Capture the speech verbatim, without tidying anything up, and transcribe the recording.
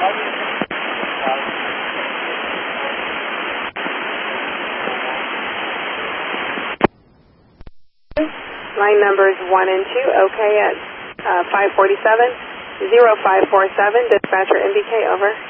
Line numbers one and two, okay at uh, five forty-seven, zero five four seven, dispatcher M B K, over.